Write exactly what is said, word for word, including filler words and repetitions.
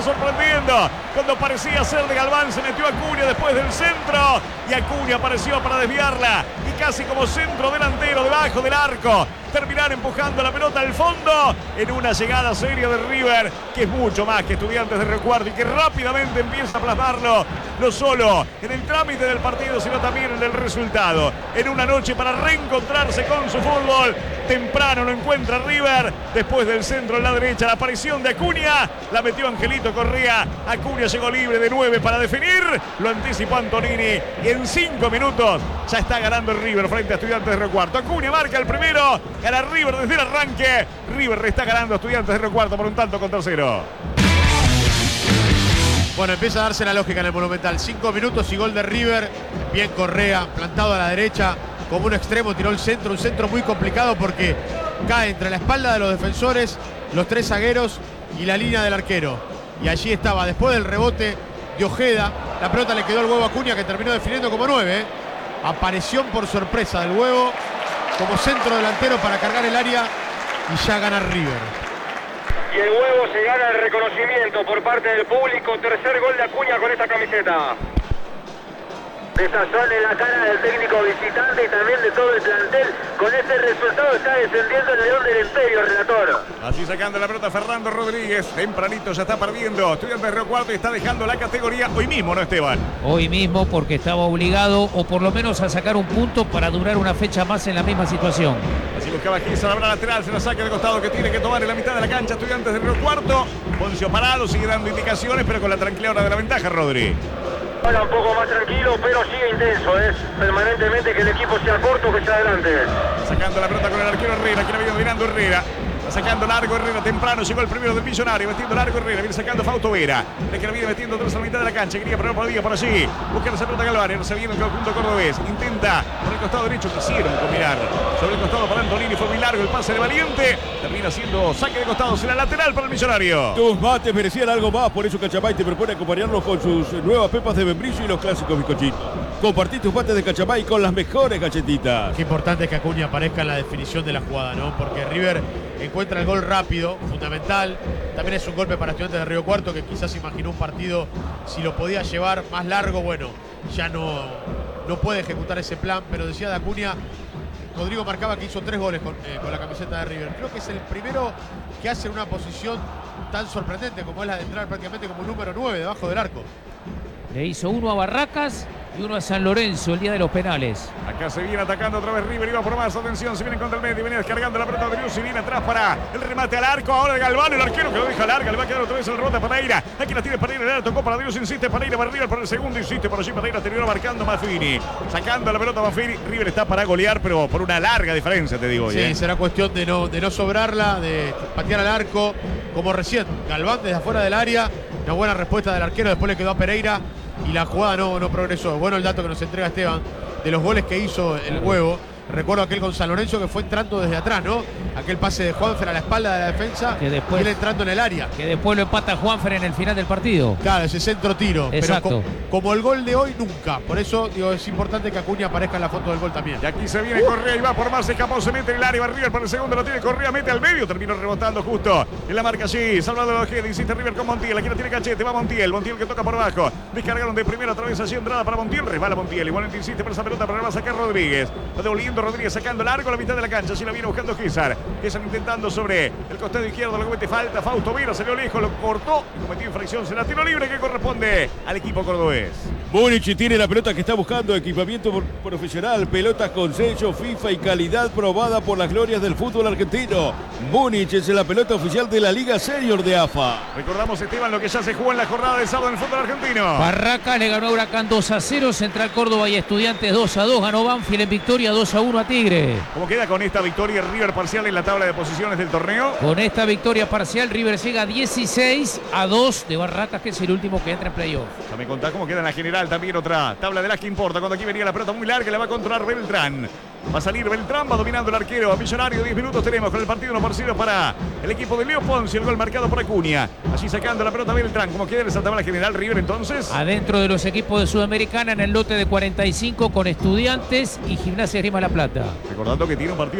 sorprendiendo. Cuando parecía ser de Galván, se metió Acuña después del centro. Y Acuña apareció para desviarla. Y casi como centro delantero debajo del arco, terminar empujando la pelota al fondo en una llegada seria de River, que es mucho más que Estudiantes de Río Cuarto y que rápidamente empieza a plasmarlo, no solo en el trámite del partido, sino también en el resultado. En una noche para reencontrarse con su fútbol. Temprano lo encuentra River, después del centro en la derecha, la aparición de Acuña, la metió Angelito Correa. Acuña llegó libre de nueve para definir, lo anticipó Antonini y en cinco minutos ya está ganando el River frente a Estudiantes de Río Cuarto. Acuña marca el primero, gana River desde el arranque. River está ganando a Estudiantes de Río Cuarto por un tanto contra cero. Bueno, empieza a darse la lógica en el Monumental. Cinco minutos y gol de River. Bien Correa, plantado a la derecha como un extremo, tiró el centro, un centro muy complicado porque cae entre la espalda de los defensores, los tres zagueros y la línea del arquero. Y allí estaba, después del rebote de Ojeda, la pelota le quedó al Huevo Acuña, que terminó definiendo como nueve. ¿eh? Aparición por sorpresa del Huevo como centro delantero para cargar el área y ya gana River. Y el Huevo se gana el reconocimiento por parte del público. Tercer gol de Acuña con esta camiseta. Desazón en la cara del técnico visitante y también de todo el plantel. Con este resultado está descendiendo el León del Imperio, relator. Así sacando la pelota Fernando Rodríguez. Tempranito ya está perdiendo Estudiantes de Río Cuarto y está dejando la categoría hoy mismo, ¿no, Esteban? Hoy mismo, porque estaba obligado o por lo menos a sacar un punto para durar una fecha más en la misma situación. Así buscaba Giza, la bola lateral, se la saca de costado que tiene que tomar en la mitad de la cancha Estudiantes de Río Cuarto. Poncio parado, sigue dando indicaciones, pero con la tranquilidad ahora de la ventaja, Rodri. Ahora un poco más tranquilo, pero sigue intenso, es ¿eh? permanentemente que el equipo sea corto, que sea adelante. Sacando la pelota con el arquero Herrera, que la viene dominando Herrera. Sacando largo Herrera, temprano llegó el primero del Millonario, metiendo largo Herrera, viene sacando Fausto Vera, de que la viene metiendo atrás a la mitad de la cancha, quería pero no podía por allí, busca esa pelota Galván, se viene el conjunto cordobés, intenta por el costado derecho, quisieron combinar, sobre el costado para Antonini, fue muy largo el pase de Valiente, termina siendo saque de costado, será lateral para el Millonario. Tus mates merecían algo más, por eso Cachamay te propone acompañarlos con sus nuevas pepas de membrillo y los clásicos bizcochitos. Compartí tus mates de Cachamay con las mejores galletitas. Qué importante es que Acuña aparezca en la definición de la jugada, ¿no? Porque River encuentra el gol rápido, fundamental. También es un golpe para Estudiantes de Río Cuarto, que quizás imaginó un partido, si lo podía llevar más largo, bueno, ya no, no puede ejecutar ese plan. Pero decía de Acuña, Rodrigo marcaba que hizo tres goles con, eh, con la camiseta de River. Creo que es el primero que hace una posición tan sorprendente como es la de entrar prácticamente como número nueve debajo del arco. Le hizo uno a Barracas y uno a San Lorenzo el día de los penales. Acá se viene atacando otra vez River, iba por más, atención, se viene contra el medio, viene descargando la pelota de Driussi, viene atrás para el remate al arco, ahora de Galván, el arquero que lo deja larga, le va a quedar otra vez el rebote a Pereira, aquí la tiene Pereira, le tocó para Driussi, insiste Pereira para River por el segundo, insiste por allí Pereira, terminó marcando Maffini, sacando la pelota Maffini, River está para golear, pero por una larga diferencia, te digo. Sí, ¿eh? será cuestión de no, de no sobrarla, de patear al arco, como recién, Galván desde afuera del área, una buena respuesta del arquero, después le quedó a Pereira, y la jugada no, no progresó. Bueno el dato que nos entrega Esteban de los goles que hizo el Huevo. Recuerdo aquel con San Lorenzo que fue entrando desde atrás, ¿no? Aquel pase de Juanfer a la espalda de la defensa, que después, y él entrando en el área. Que después lo empata Juanfer en el final del partido. Claro, ese centro tiro. Exacto. Pero co como el gol de hoy, nunca. Por eso digo, es importante que Acuña aparezca en la foto del gol también. Y aquí se viene Correa y va por más, se escapó, se mete en el área, va River por el segundo, lo tiene Correa, mete al medio, terminó rebotando justo en la marca allí. Salvador Ojeda, insiste River con Montiel, aquí la tiene Cachete, va Montiel, Montiel que toca por abajo. Descargaron de primera, otra vez allí entrada para Montiel, resbala Montiel, igualmente insiste por esa pelota, pero la va a sacar Rodríguez. Va devolviendo Rodríguez, sacando largo la mitad de la cancha, así la viene buscando César. César intentando sobre el costado izquierdo, lo comete falta, Fausto Vera salió lejos, lo cortó y cometió infracción, será tiro libre que corresponde al equipo cordobés. Múnich tiene la pelota que está buscando, equipamiento profesional, pelotas con sello FIFA y calidad probada por las glorias del fútbol argentino. Múnich es la pelota oficial de la Liga Senior de A F A. Recordamos, Esteban, lo que ya se jugó en la jornada del sábado en el fútbol argentino. Barracas le ganó a Huracán dos a cero, Central Córdoba y Estudiantes dos a dos, ganó Banfield en victoria dos a uno a Tigre. ¿Cómo queda con esta victoria River parcial en la tabla de posiciones del torneo? Con esta victoria parcial, River llega a dieciséis a dos de Barracas, que es el último que entra en playoff. Ya me contás cómo queda en la general también otra tabla de las que importa. Cuando aquí venía la pelota muy larga, la va a controlar Beltrán. Va a salir Beltrán, va dominando el arquero a Millonario. diez minutos tenemos con el partido uno por cero para el equipo de Leo Ponce. El gol marcado por Acuña. Allí sacando la pelota Beltrán. ¿Cómo queda en esa tabla general River entonces? Adentro de los equipos de Sudamericana en el lote de cuarenta y cinco con Estudiantes y Gimnasia Grima La Plata. Recordando que tiene un partido